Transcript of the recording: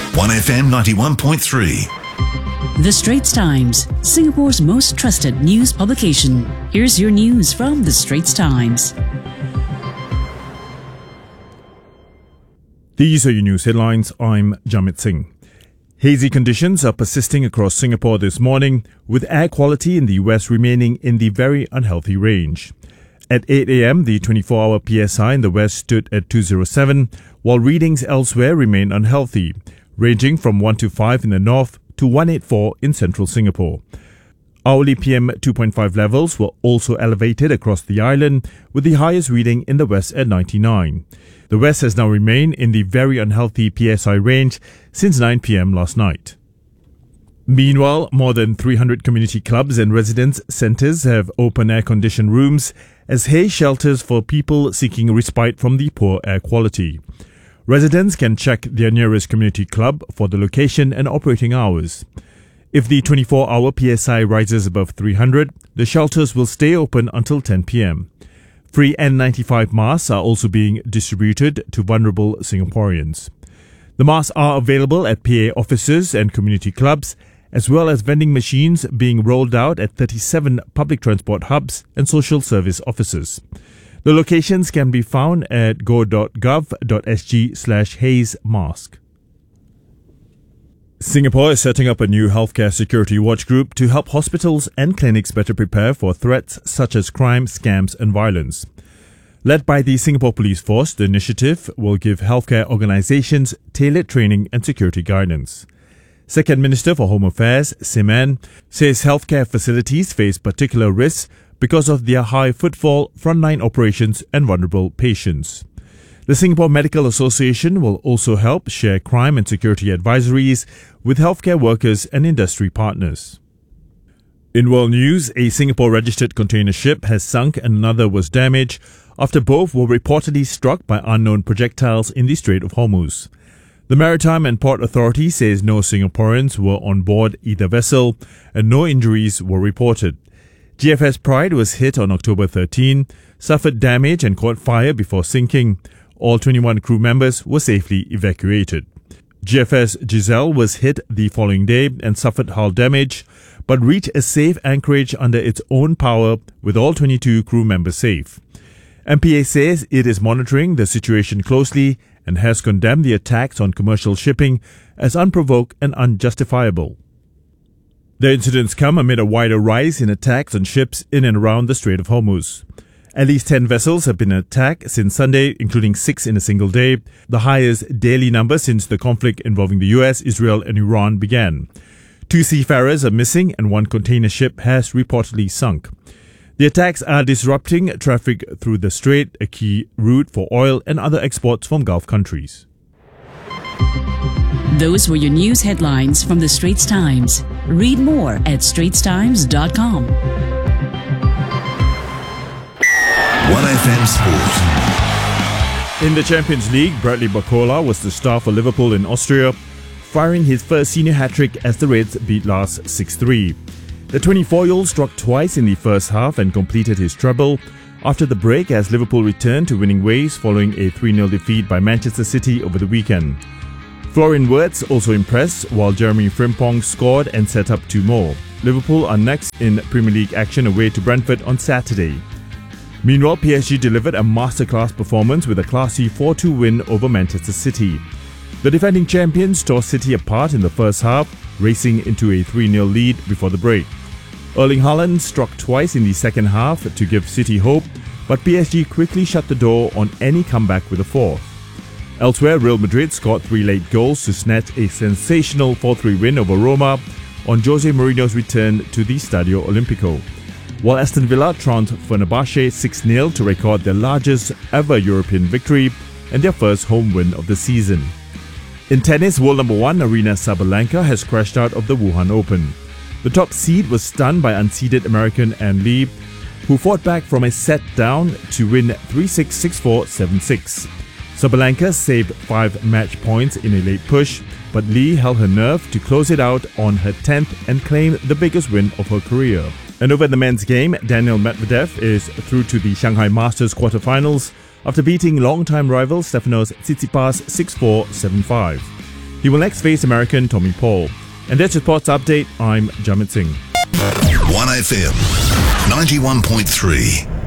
1FM 91.3. The Straits Times, Singapore's most trusted news publication. Here's your news from The Straits Times. These are your news headlines. I'm Jamit Singh. Hazy conditions are persisting across Singapore this morning, with air quality in the west remaining in the very unhealthy range. At 8 a.m., the 24-hour PSI in the west stood at 207, while readings elsewhere remain unhealthy, ranging from 125 in the north to 184 in central Singapore. Hourly PM 2.5 levels were also elevated across the island, with the highest reading in the west at 99. The west has now remained in the very unhealthy PSI range since 9 p.m. last night. Meanwhile, more than 300 community clubs and residence centres have open air-conditioned rooms as haze shelters for people seeking respite from the poor air quality. Residents can check their nearest community club for the location and operating hours. If the 24-hour PSI rises above 300, the shelters will stay open until 10 p.m. Free N95 masks are also being distributed to vulnerable Singaporeans. The masks are available at PA offices and community clubs, as well as vending machines being rolled out at 37 public transport hubs and social service offices. The locations can be found at go.gov.sg/hazemask. Singapore is setting up a new healthcare security watch group to help hospitals and clinics better prepare for threats such as crime, scams and violence. Led by the Singapore Police Force, the initiative will give healthcare organisations tailored training and security guidance. Second Minister for Home Affairs, Sim Ann, says healthcare facilities face particular risks because of their high footfall, frontline operations and vulnerable patients. The Singapore Medical Association will also help share crime and security advisories with healthcare workers and industry partners. In world news, a Singapore-registered container ship has sunk and another was damaged after both were reportedly struck by unknown projectiles in the Strait of Hormuz. The Maritime and Port Authority says no Singaporeans were on board either vessel and no injuries were reported. GFS Pride was hit on October 13, suffered damage and caught fire before sinking. All 21 crew members were safely evacuated. GFS Giselle was hit the following day and suffered hull damage, but reached a safe anchorage under its own power with all 22 crew members safe. MPA says it is monitoring the situation closely and has condemned the attacks on commercial shipping as unprovoked and unjustifiable. The incidents come amid a wider rise in attacks on ships in and around the Strait of Hormuz. At least 10 vessels have been attacked since Sunday, including 6 in a single day, the highest daily number since the conflict involving the US, Israel and Iran began. 2 seafarers are missing and 1 container ship has reportedly sunk. The attacks are disrupting traffic through the strait, a key route for oil and other exports from Gulf countries. Those were your news headlines from The Straits Times. Read more at straitstimes.com. 1FM Sport. In the Champions League, Bradley Barcola was the star for Liverpool in Austria, firing his first senior hat-trick as the Reds beat Lens 6-3. The 24-year-old struck twice in the first half and completed his treble after the break as Liverpool returned to winning ways following a 3-0 defeat by Manchester City over the weekend. Florian Wirtz also impressed, while Jeremy Frimpong scored and set up 2 more. Liverpool are next in Premier League action away to Brentford on Saturday. Meanwhile, PSG delivered a masterclass performance with a classy 4-2 win over Manchester City. The defending champions tore City apart in the first half, racing into a 3-0 lead before the break. Erling Haaland struck twice in the second half to give City hope, but PSG quickly shut the door on any comeback with a fourth. Elsewhere, Real Madrid scored 3 late goals to snatch a sensational 4-3 win over Roma on Jose Mourinho's return to the Stadio Olimpico, while Aston Villa trounced Fenerbahce 6-0 to record their largest ever European victory and their first home win of the season. In tennis, world number 1 Aryna Sabalenka has crashed out of the Wuhan Open. The top seed was stunned by unseeded American Ann Lee, who fought back from a set down to win 3-6, 6-4, 7-6. Sabalenka saved 5 match points in a late push, but Lee held her nerve to close it out on her 10th and claim the biggest win of her career. And over in the men's game, Daniil Medvedev is through to the Shanghai Masters quarterfinals after beating longtime rival Stefanos Tsitsipas 6-4, 7-5. He will next face American Tommy Paul. And that's your sports update. I'm Jamit Singh. 1FM 91.3.